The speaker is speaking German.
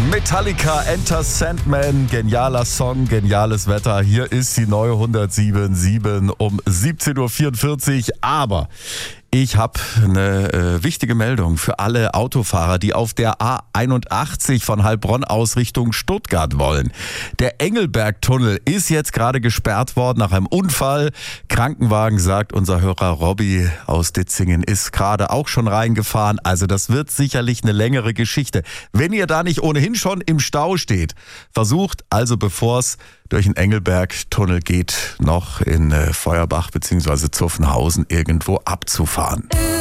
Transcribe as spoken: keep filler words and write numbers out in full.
Metallica, Enter Sandman, genialer Song, geniales Wetter. Hier ist die neue hundertsieben Komma sieben um siebzehn Uhr vierundvierzig. Aber ich habe eine äh, wichtige Meldung für alle Autofahrer, die auf der A einundachtzig von Heilbronn aus Richtung Stuttgart wollen. Der Engelberg-Tunnel ist jetzt gerade gesperrt worden nach einem Unfall. Krankenwagen, sagt unser Hörer Robby aus Ditzingen, ist gerade auch schon reingefahren. Also das wird sicherlich eine längere Geschichte. Wenn ihr da nicht ohnehin schon im Stau steht, versucht also, bevor es durch den Engelberg-Tunnel geht, noch in äh, Feuerbach bzw. Zuffenhausen irgendwo abzufahren.